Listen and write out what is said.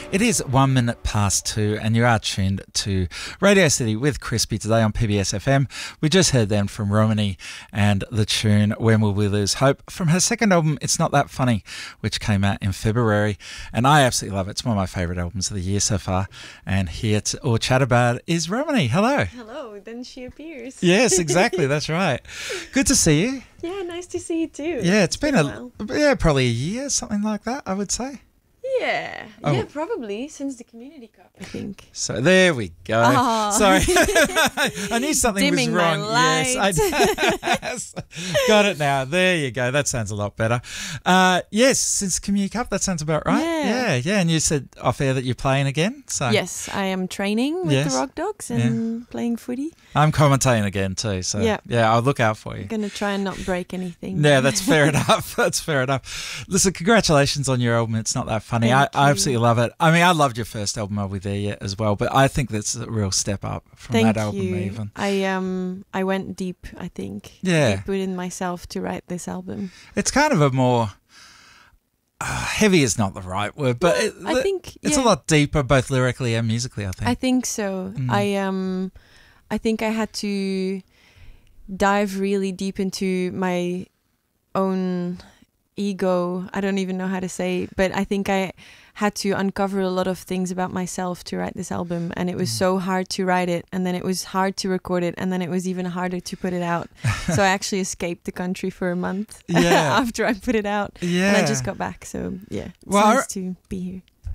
It is 1 minute past 2 and you are tuned to Radio City with Crispy today on PBS FM. We just heard then from Romany and the tune When Will We Lose Hope from her second album It's Not That Funny, which came out in February, and I absolutely love it. It's one of my favourite albums of the year so far, and here to all chat about it is Romany. Hello. Hello, then she appears. Yes, exactly, that's right. Good to see you. Yeah, nice to see you too. Yeah, it's been probably a year, something like that, I would say. Yeah, probably since the Community Cup, I think. So there we go. Oh. Sorry, I knew something Dimming was wrong. my Yes, got it now. There you go. That sounds a lot better. Yes, since Community Cup, that sounds about right. Yeah. And you said off air that you're playing again. So yes, I am training with the Rock Dogs and playing footy. I'm commentating again too. So yeah, I'll look out for you. I'm gonna try and not break anything. Yeah, that's fair enough. That's fair enough. Listen, congratulations on your album. It's Not That Funny. I absolutely love it. I mean, I loved your first album, Are We There Yet, as well, but I think that's a real step up from that album even. I went deep, I think. Yeah. Deep within myself to write this album. It's kind of a more... heavy is not the right word, but I think it's a lot deeper, both lyrically and musically, I think. I think so. I think I had to dive really deep into my own ego. I don't even know how to say, but I think I had to uncover a lot of things about myself to write this album, and it was so hard to write it, and then it was hard to record it, and then it was even harder to put it out. So I actually escaped the country for a month after I put it out, and I just got back. So yeah, it's nice to be here.